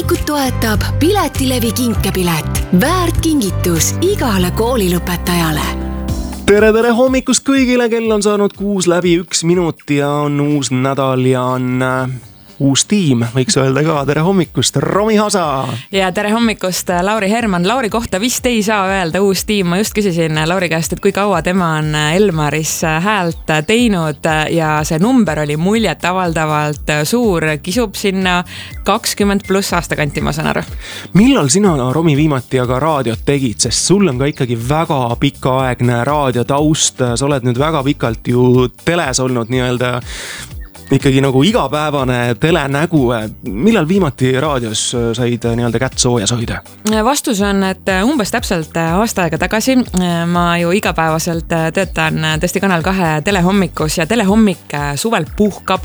hommikut toetab Piletilevi kinkepilet. Väärt kingitus igale koolilõpetajale. Tere hommikust kõigile, kell on saanud 6:01 ja on uus nädal ja on uus tiim, võiks öelda ka. Tere hommikust, Romi Hasa! Ja tere hommikust, Lauri Herman. Lauri kohta vist ei saa öelda uus tiim. Ma just küsisin Lauri käest, et kui kaua tema on Elmaris häält teinud ja see number oli muljet avaldavalt suur. Kisub sinna 20+ aastakanti, ma saan aru. Millal sina, Romi, viimati aga raadiot tegid? Sest sul on ka ikkagi väga pikaaegne raadiotaust. Sa oled nüüd väga pikalt ju teles olnud nii-öelda ikkagi nagu igapäevane telenägu. Millal viimati raadios said nii-öelda kätt soojas hoida? Vastus on, et umbes täpselt aasta aega tagasi. Ma ju igapäevaselt töötan tõesti Kanal 2 telehommikus ja telehommik suvel puhkab.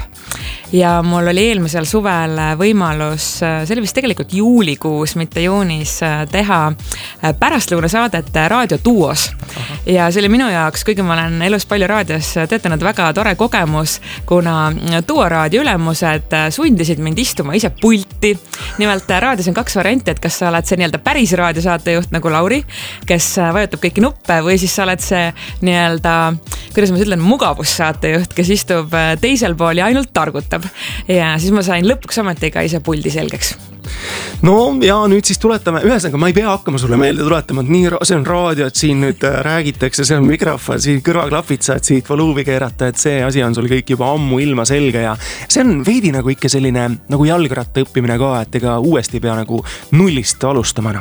Ja mul oli eelmisel suvel võimalus, see oli vist tegelikult juulikuus, mitte juunis, teha pärastlõuna saadet Raadio Duos. Ja see oli minu jaoks, kuigi ma olen elus palju raadios töötanud, väga tore kogemus, kuna Duo raadio ülemused sundisid mind istuma ise pulti. Nimelt raadios on 2 varianti, et kas sa oled see nii-öelda päris raadiosaatejuht nagu Lauri, kes vajutab kõiki nuppe, või siis sa oled see nii-öelda, kuidas ma ütlen, mugavussaatejuht, kes istub teisel pool ja ainult targutab. Ja siis ma sain lõpuks ameti ka ise puldi selgeks. No ja nüüd siis tuletame, ühesõnaga ma ei pea hakkama sulle meelde tuletama, et nii, see on raadio, et siin nüüd räägitakse, see on mikrofon, siin kõrvaklapid saad siit voluumi keerata, et see asi on sul kõik juba ammu ilma selge ja see on veidi nagu ikka selline nagu jalgratta õppimine ka, et ega uuesti ei pea nagu nullist alustama.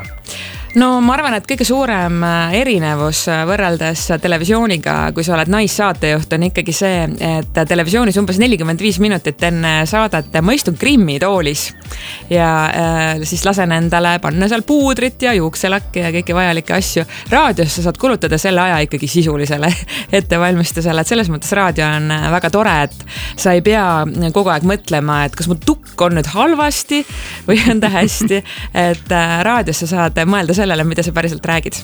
No ma arvan, et kõige suurem erinevus võrreldes televisiooniga, kui sa oled naissaatejuht, on ikkagi see, et televisioonis umbes 45 minutit enne saadet ma istun Grimmi toolis ja siis lasen endale panna seal puudrit ja juukselakki ja kõiki vajalikke asju. Raadios sa saad kulutada selle aja ikkagi sisulisele ettevalmistusele, et selles mõttes raadio on väga tore, et sa ei pea kogu aeg mõtlema, et kas mu tukk on nüüd halvasti või on ta hästi, et raadios sa saad mõelda sellele, mida sa päriselt räägid.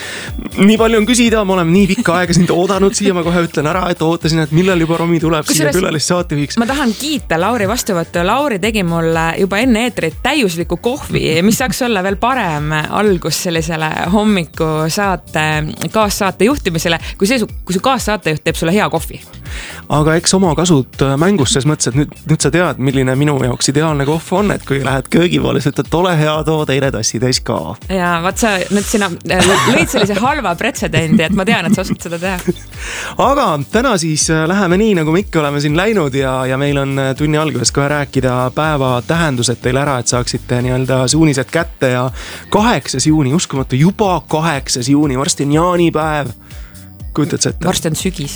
Nii palju on küsida, ma olen nii pikka aega sind oodanud siia, ma kohe ütlen ära, et ootasin, et millal juba Romi tuleb siia külalissaatejuhiks. Ma tahan kiita Lauri vastuvõttu. Lauri tegi mulle juba enne eetrit täiusliku kohvi, mis saaks olla veel parem algus sellisele hommiku saate, kaassaate juhtimisele, kui su kaassaatejuht teeb sulle hea kohvi. Aga eks oma kasud mängus ses mõttes, et nüüd sa tead, milline minu jaoks ideaalne kohv on, et kui lähed köögi poole, sa ütled, ole hea, too teile tassitäis ka. Ja vaat sa nüüd sina lõid sellise halva pretsedendi, et ma tean, et sa oskad seda teha. Aga täna siis läheme nii, nagu me ikka oleme siin läinud ja meil on tunni alguses kohe rääkida päeva tähendused teile ära, et saaksite nii-öelda suunised kätte ja 8. juuni, uskumatu, juba 8. juuni, varsti on jaanipäev. Kujutad sa ette? Varsti on sügis.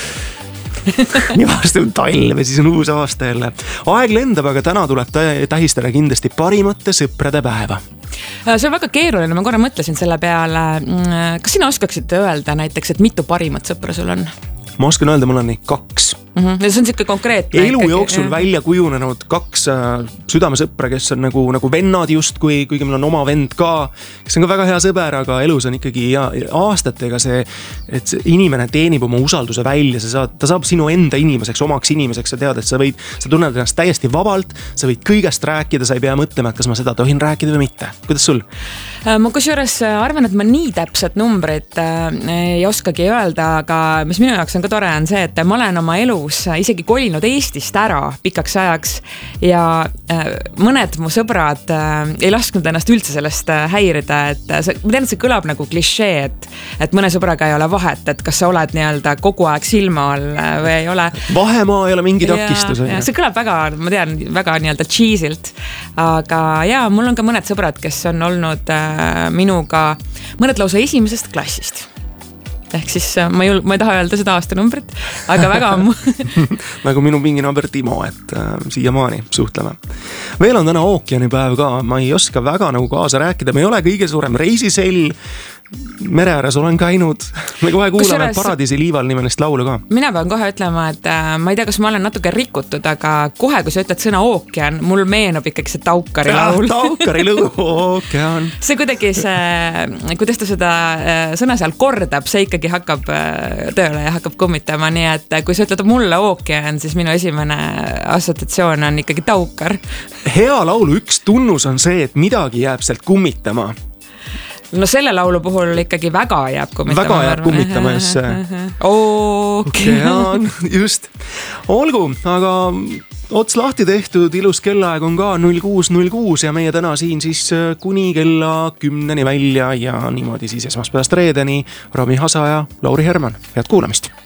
Nii varsti on talv ja siis on uus aasta jälle. Aeg lendab, aga täna tuleb tähistada kindlasti parimate sõprade päeva. See on väga keeruline, ma korra mõtlesin selle peale. Kas sina oskaksid öelda näiteks, et mitu parimat sõpra sul on? Ma oskan öelda, mul on neid 2. Ja see on siuke konkreetne. Elu jooksul välja kujunenud 2 südamesõpra, kes on nagu vennad justkui, kuigi meil on oma vend ka, kes on ka väga hea sõber, aga elus on ikkagi aastatega see, et see inimene teenib oma usalduse välja, ta saab sinu enda inimeseks, omaks inimeseks, sa tead, et sa tunned ennast täiesti vabalt, sa võid kõigest rääkida, sa ei pea mõtlema, et kas ma seda tohin rääkida või mitte. Kuidas sul? Ma kusjuures arvan, et ma nii täpset numbrit ei oskagi öelda, aga mis minu jaoks on ka tore on see, et ma olen oma elus isegi kolinud Eestist ära pikaks ajaks ja mõned mu sõbrad ei lasknud ennast üldse sellest häirida, et ma tean, et see kõlab nagu klišee, et mõne sõbraga ei ole vahet, et kas sa oled nii-öelda kogu aeg silma all või ei ole. Vahemaa ei ole mingi takistus. See kõlab väga, ma tean, väga nii-öelda cheesilt, aga ja mul on ka mõned sõbrad, kes on olnud minuga mõned lausa esimesest klassist. Ehk siis ma ei taha öelda seda aastanumbrit, aga väga ammu. Nagu minu pinginaaber Timo, et siiamaani suhtleme. Veel on täna ookeanipäev ka, ma ei oska väga nagu kaasa rääkida, me ei ole kõige suurem reisisell, mere ääres olen käinud. Me kohe kuulame Paradiisi liival nimelist laulu ka. Mina pean kohe ütlema, et ma ei tea, kas ma olen natuke rikutud, aga kohe, kui sa ütled sõna ookean, mul meenub ikkagi see Taukari laul. Taukari lugu, ookean. See kuidagi kuidas ta seda sõna seal kordab, see ikkagi hakkab tööle ja hakkab kummitama, nii et kui sa ütled mulle ookean, siis minu esimene assotsiatsioon on ikkagi Taukar. Hea laulu üks tunnus on see, et midagi jääb sealt kummitama. No selle laulu puhul ikkagi väga jääb kummitama. Väga jääb kummitama just see. Ookean. Just. Olgu, aga ots lahti tehtud, ilus kellaaeg on ka 06.06 ja meie täna siin siis kuni kella 10 välja ja niimoodi siis esmaspäevast reedeni Rami Hasa ja Lauri Herman. Head kuulamist!